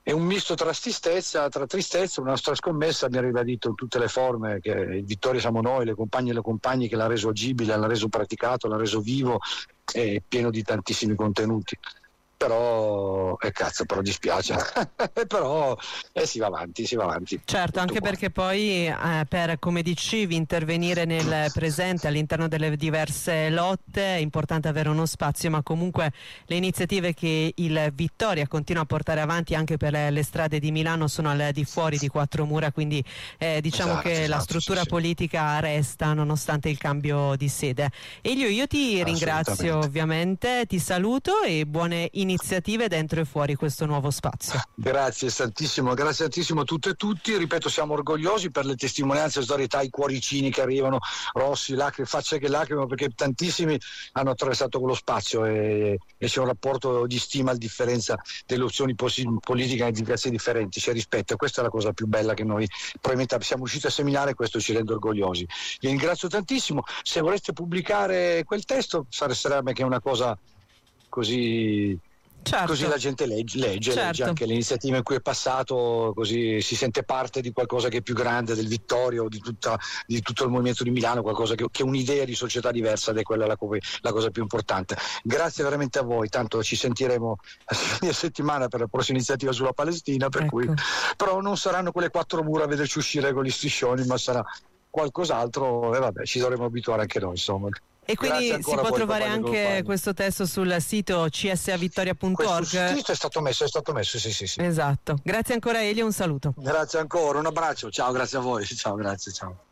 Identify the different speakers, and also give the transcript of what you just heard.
Speaker 1: è un misto tra tristezza, una nostra scommessa, abbiamo ribadito in tutte le forme che il Vittoria siamo noi, le compagne e le compagni, che l'ha reso agibile, l'ha reso praticato, l'ha reso vivo e pieno di tantissimi contenuti. Però però dispiace però si va avanti.
Speaker 2: Certo, anche perché poi per, come dicevi, intervenire nel presente all'interno delle diverse lotte è importante avere uno spazio, ma comunque le iniziative che il Vittoria continua a portare avanti anche per le strade di Milano sono al di fuori di quattro mura, quindi diciamo che la struttura politica resta nonostante il cambio di sede. Elio, io ti ringrazio ovviamente, ti saluto e buone iniziative dentro e fuori questo nuovo spazio.
Speaker 1: Grazie tantissimo a tutte e tutti, ripeto, siamo orgogliosi per le testimonianze, solidarietà, i cuoricini che arrivano, rossi, lacrime, facce che lacrime, perché tantissimi hanno attraversato quello spazio e c'è un rapporto di stima a differenza delle opzioni politiche e di diverse differenti, c'è rispetto, e questa è la cosa più bella che noi probabilmente siamo riusciti a seminare, e questo ci rende orgogliosi. Vi ringrazio tantissimo, se vorreste pubblicare quel testo sarebbe che una cosa così...
Speaker 2: Certo.
Speaker 1: Così la gente legge anche le iniziative in cui è passato, così si sente parte di qualcosa che è più grande del Vittorio, di tutto il movimento di Milano, qualcosa che è un'idea di società diversa, ed è quella la cosa più importante. Grazie veramente a voi, tanto ci sentiremo a settimana per la prossima iniziativa sulla Palestina, per cui però non saranno quelle quattro mura a vederci uscire con gli striscioni, ma sarà qualcos'altro, e vabbè, ci dovremo abituare anche noi, insomma.
Speaker 2: E quindi si può trovare anche questo testo sul sito csavittoria.org.
Speaker 1: Questo è stato messo, sì.
Speaker 2: Esatto. Grazie ancora Elio, un saluto.
Speaker 1: Grazie ancora, un abbraccio, ciao, grazie a voi, ciao, grazie, ciao.